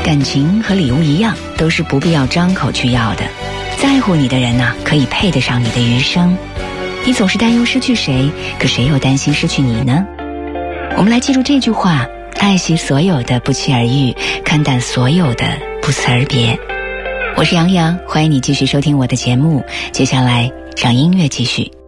感情和礼物一样，都是不必要张口去要的。在乎你的人呢，可以配得上你的余生。你总是担忧失去谁，可谁又担心失去你呢？我们来记住这句话：爱惜所有的不期而遇，看淡所有的不辞而别。我是杨洋，欢迎你继续收听我的节目，接下来让音乐继续。